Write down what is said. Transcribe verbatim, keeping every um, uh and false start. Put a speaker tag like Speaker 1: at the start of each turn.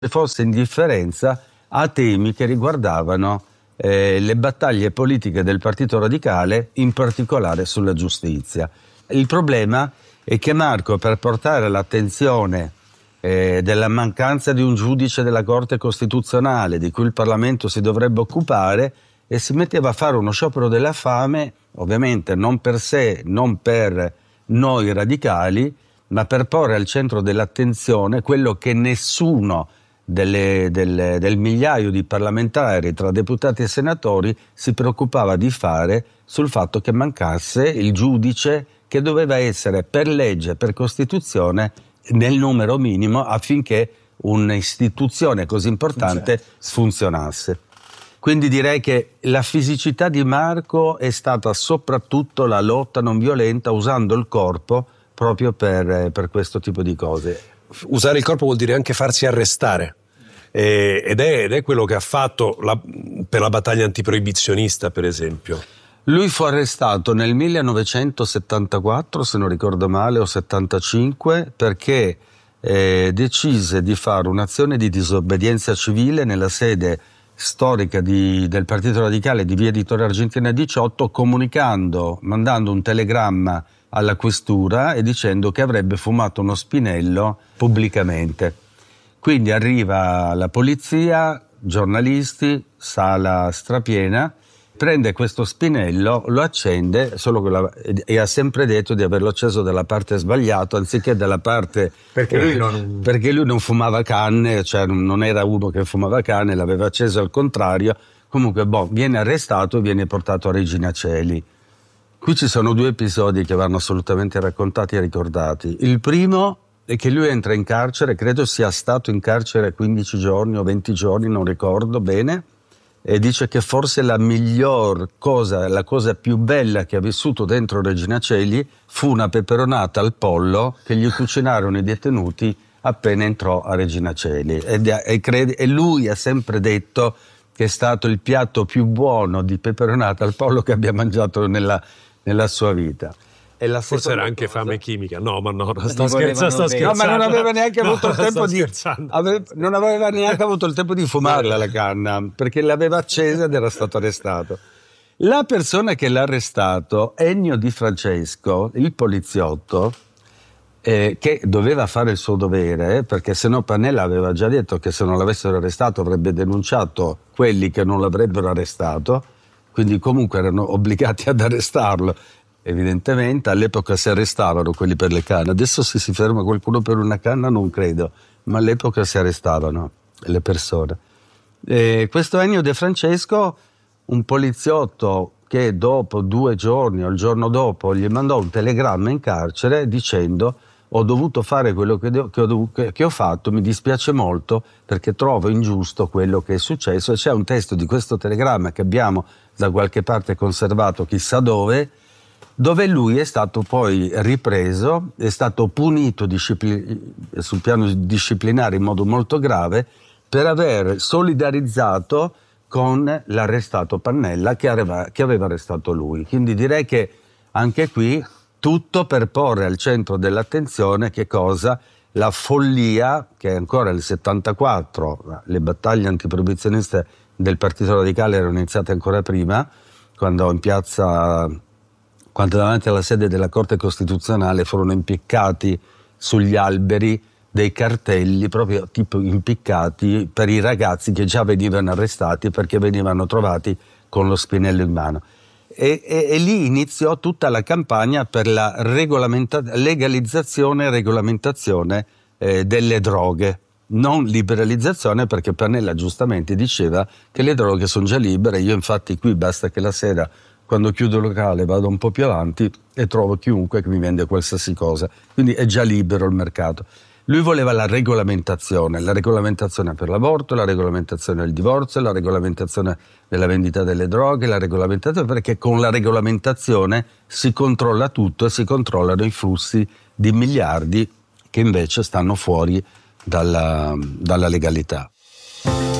Speaker 1: fosse indifferenza a temi che riguardavano eh, le battaglie politiche del Partito Radicale, in particolare sulla giustizia. Il problema è che Marco, per portare l'attenzione eh, della mancanza di un giudice della Corte Costituzionale di cui il Parlamento si dovrebbe occupare, e si metteva a fare uno sciopero della fame, ovviamente non per sé, non per noi radicali, ma per porre al centro dell'attenzione quello che nessuno delle, delle, del migliaio di parlamentari tra deputati e senatori si preoccupava di fare, sul fatto che mancasse il giudice che doveva essere per legge, per Costituzione, nel numero minimo affinché un'istituzione così importante funzionasse. Quindi direi che la fisicità di Marco è stata soprattutto la lotta non violenta, usando il corpo proprio per, per questo tipo di cose.
Speaker 2: Usare il corpo vuol dire anche farsi arrestare, eh, ed, è, ed è quello che ha fatto la, per la battaglia antiproibizionista, per esempio.
Speaker 1: Lui fu arrestato nel millenovecentosettantaquattro, se non ricordo male, o settantacinque, perché eh, decise di fare un'azione di disobbedienza civile nella sede storica di, del Partito Radicale di via Vittorio Argentina diciotto, comunicando, mandando un telegramma alla questura e dicendo che avrebbe fumato uno spinello pubblicamente. Quindi arriva la polizia, giornalisti, sala strapiena, prende questo spinello, lo accende, solo che la, e ha sempre detto di averlo acceso dalla parte sbagliata anziché dalla parte...
Speaker 3: Perché lui non,
Speaker 1: perché lui non fumava canne, cioè non era uno che fumava canne, l'aveva acceso al contrario. Comunque, boh, viene arrestato e viene portato a Regina Coeli. Qui ci sono due episodi che vanno assolutamente raccontati e ricordati. Il primo è che lui entra in carcere, credo sia stato in carcere quindici giorni o venti giorni, non ricordo bene, e dice che forse la miglior cosa, la cosa più bella che ha vissuto dentro Regina Coeli fu una peperonata al pollo che gli cucinarono i detenuti appena entrò a Regina Coeli. E, e, crede, e lui ha sempre detto che è stato il piatto più buono di peperonata al pollo che abbia mangiato nella, nella sua vita.
Speaker 2: E la Forse era anche cosa... fame chimica. No, ma no, sto scherzando, sto scherzando.
Speaker 1: No, ma non aveva neanche avuto
Speaker 2: no,
Speaker 1: il tempo di aveva, non aveva neanche avuto il tempo di fumarla la canna, perché l'aveva accesa ed era stato arrestato. La persona che l'ha arrestato, Ennio Di Francesco, il poliziotto, eh, che doveva fare il suo dovere, perché sennò Pannella aveva già detto che se non l'avessero arrestato avrebbe denunciato quelli che non l'avrebbero arrestato, quindi comunque erano obbligati ad arrestarlo. Evidentemente all'epoca si arrestavano quelli per le canne, adesso se si ferma qualcuno per una canna non credo, ma all'epoca si arrestavano le persone. E questo Ennio De Francesco, un poliziotto che dopo due giorni o il giorno dopo gli mandò un telegramma in carcere dicendo: ho dovuto fare quello che, de- che, ho, che, che ho fatto, mi dispiace molto perché trovo ingiusto quello che è successo, e c'è un testo di questo telegramma che abbiamo da qualche parte conservato chissà dove, dove lui è stato poi ripreso, è stato punito discipli- sul piano disciplinare in modo molto grave per aver solidarizzato con l'arrestato Pannella che aveva, che aveva arrestato lui. Quindi direi che anche qui tutto per porre al centro dell'attenzione che cosa? La follia che ancora nel settantaquattro, le battaglie antiproibizioniste del Partito Radicale erano iniziate ancora prima, quando in piazza... quando davanti alla sede della Corte Costituzionale furono impiccati sugli alberi dei cartelli, proprio tipo impiccati per i ragazzi che già venivano arrestati perché venivano trovati con lo spinello in mano. E, e, e lì iniziò tutta la campagna per la regolamenta- legalizzazione e regolamentazione eh, delle droghe. Non liberalizzazione, perché Pannella giustamente diceva che le droghe sono già libere. Io infatti qui basta che la sera, quando chiudo il locale, vado un po' più avanti e trovo chiunque che mi vende qualsiasi cosa. Quindi è già libero il mercato. Lui voleva la regolamentazione, la regolamentazione per l'aborto, la regolamentazione del divorzio, la regolamentazione della vendita delle droghe, la regolamentazione, perché con la regolamentazione si controlla tutto e si controllano i flussi di miliardi che invece stanno fuori dalla, dalla legalità.